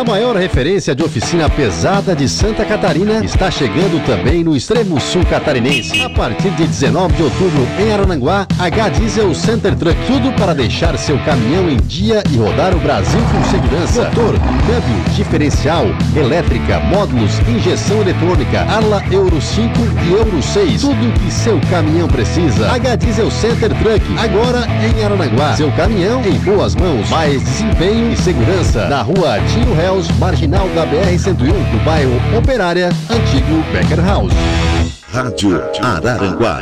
maior referência de oficina pesada de Santa Catarina está chegando também no extremo sul catarinense. A partir de 19 de outubro, em Araranguá, H-Diesel Center Truck. Tudo para deixar seu caminhão em dia e rodar o Brasil com segurança. Motor, câmbio, diferencial, elétrica, módulos, injeção eletrônica, Arla Euro 5 e Euro 6. Tudo que seu caminhão precisa. H-Diesel Center Truck, agora em Araranguá. Seu caminhão em boas mãos. Mais desempenho e segurança. Na rua Tio Hells, marginal da BR-101, no bairro Operária, antigo Becker House. Rádio Araranguá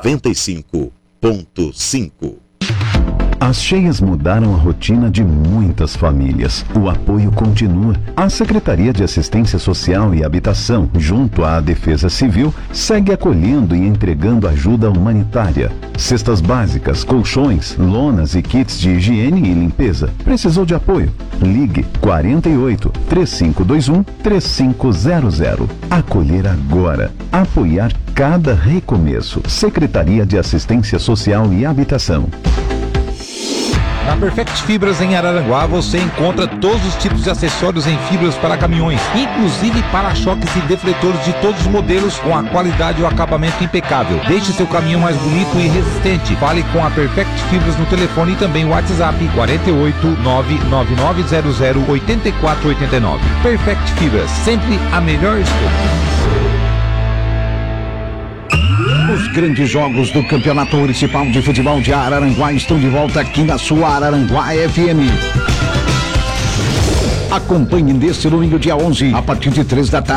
95.5. As cheias mudaram a rotina de muitas famílias. O apoio continua. A Secretaria de Assistência Social e Habitação, junto à Defesa Civil, segue acolhendo e entregando ajuda humanitária. Cestas básicas, colchões, lonas e kits de higiene e limpeza. Precisou de apoio? Ligue 48 3521 3500. Acolher agora. Apoiar cada recomeço. Secretaria de Assistência Social e Habitação. Na Perfect Fibras em Araranguá você encontra todos os tipos de acessórios em fibras para caminhões, inclusive para-choques e defletores de todos os modelos com a qualidade e o acabamento impecável. Deixe seu caminhão mais bonito e resistente. Fale com a Perfect Fibras no telefone e também o WhatsApp 48 99900 8489. Perfect Fibras, sempre a melhor escolha. Os grandes jogos do Campeonato Municipal de Futebol de Araranguá estão de volta aqui na sua Araranguá FM. Acompanhe neste domingo, dia 11, a partir de 3 da tarde.